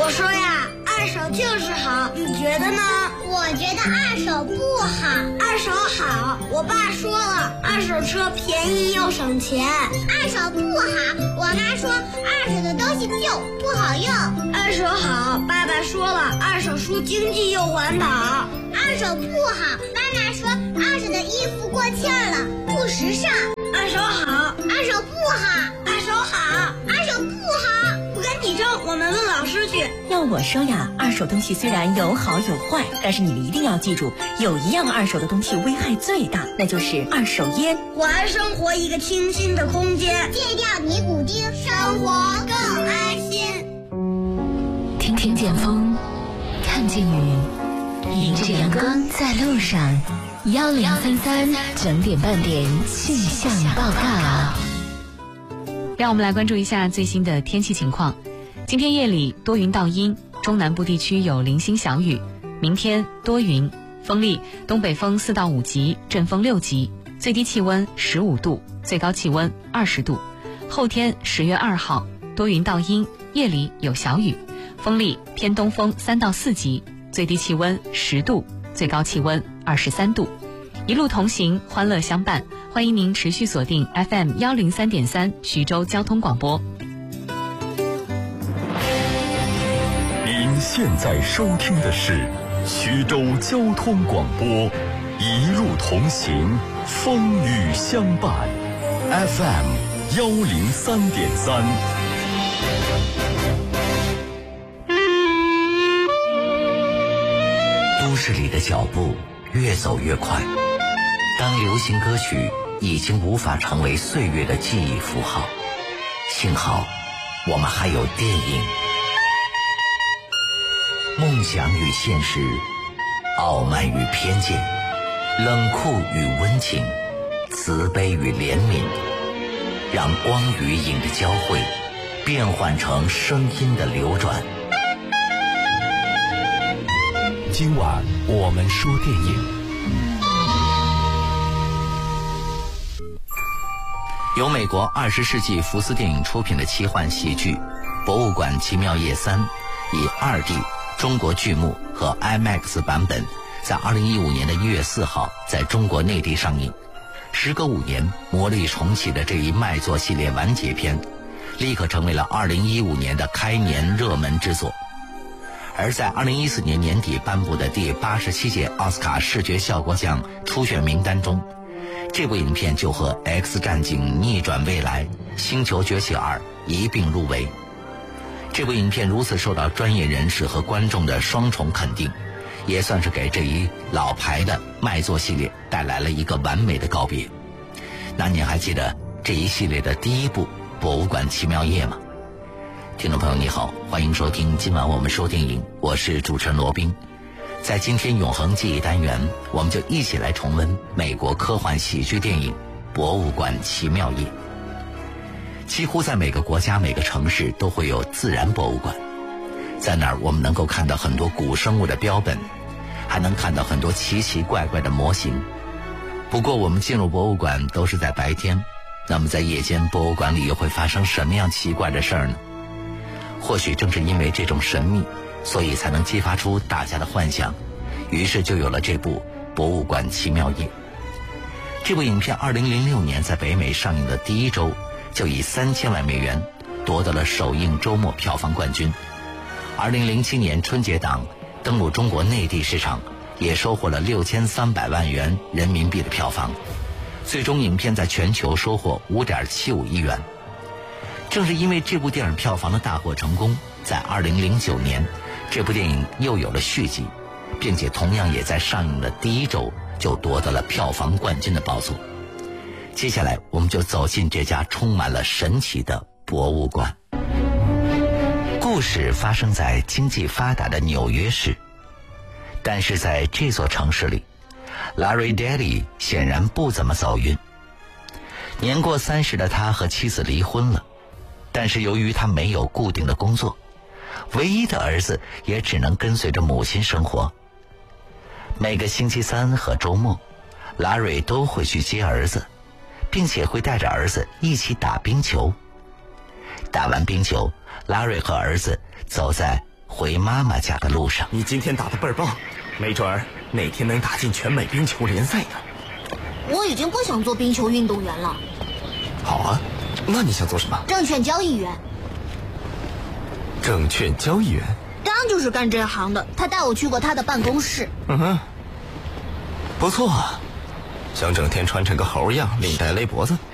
我说呀，二手就是好，你觉得呢？ 我觉得二手不好。 二手好，我爸说了，二手车便宜又省钱。 二手不好，我妈说二手的东西旧不好用。 二手好，爸爸说了，二手书经济又环保。 二手不好，妈妈说二手的衣服过气了，不时尚。 二手好， 二手不好， 二手好， 二手不好。 不跟你争，我们问老师去。 要我说呀，二手东西虽然有好有坏，但是你们一定要记住，有一样二手的东西危害最大，那就是二手烟。 还生活一个清新的空间， 戒掉尼古丁，生活更安心。 听见风，看见雨，迎着阳光在路上。1033整点半点气象报告。 让我们来关注一下最新的天气情况。今天夜里多云到阴，中南部地区有零星小雨。明天多云，风力东北风4到5级，阵风6级，最低气温15度，最高气温20度。后天10月2号多云到阴，夜里有小雨，风力偏东风3到4级，最低气温10度，最高气温23度。一路同行，欢乐相伴，欢迎您持续锁定 FM 103.3徐州交通广播。 您现在收听的是徐州交通广播，一路同行，风雨相伴， FM 103.3。 都市里的脚步越走越快，当流行歌曲已经无法成为岁月的记忆符号，幸好我们还有电影。梦想与现实，傲慢与偏见，冷酷与温情，慈悲与怜悯，让光与影的交汇变换成声音的流转。 今晚我们说电影。 由美国20世纪福斯电影出品的奇幻喜剧《博物馆奇妙夜3》，以2D、中国剧目和 IMAX 版本，在2015年的1月4号在中国内地上映。时隔5年，魔力重启的这一卖座系列完结篇，立刻成为了2015年的开年热门之作。而在2014年年底颁布的第87届奥斯卡视觉效果奖初选名单中，这部影片就和 X 战警逆转未来、星球崛起2一并入围。这部影片如此受到专业人士和观众的双重肯定，也算是给这一老牌的卖座系列带来了一个完美的告别。那您还记得这一系列的第一部《博物馆奇妙夜》吗？听众朋友你好，欢迎收听今晚我们说电影，我是主持人罗宾。在今天永恒记忆单元，我们就一起来重温美国科幻喜剧电影《博物馆奇妙夜》。几乎在每个国家每个城市都会有自然博物馆，在那儿我们能够看到很多古生物的标本，还能看到很多奇奇怪怪的模型。不过我们进入博物馆都是在白天，那么在夜间博物馆里又会发生什么样奇怪的事儿呢？或许正是因为这种神秘，所以才能激发出大家的幻想，于是就有了这部《博物馆奇妙夜》。这部影片2006年在北美上映的第一周就以3000万美元夺得了首映周末票房冠军。2007年春节档登陆中国内地市场，也收获了6300万元人民币的票房，最终影片在全球收获5.75亿元。正是因为这部电影票房的大获成功，在2009年这部电影又有了续集，并且同样也在上映的第一周就夺得了票房冠军的宝座。接下来我们就走进这家充满了神奇的博物馆。故事发生在经济发达的纽约市，但是在这座城市里， Larry Daly 显然不怎么走运。年过30的他和妻子离婚了，但是由于他没有固定的工作，唯一的儿子也只能跟随着母亲生活。每个星期三和周末，拉瑞都会去接儿子，并且会带着儿子一起打冰球。打完冰球，拉瑞和儿子走在回妈妈家的路上。 你今天打得倍儿棒，没准儿哪天能打进全美冰球联赛呢。 我已经不想做冰球运动员了。 好啊，那你想做什么？ 证券交易员。 证券交易员？ 张就是干这行的，他带我去过他的办公室。 不错啊，想整天穿成个猴样，领带勒脖子。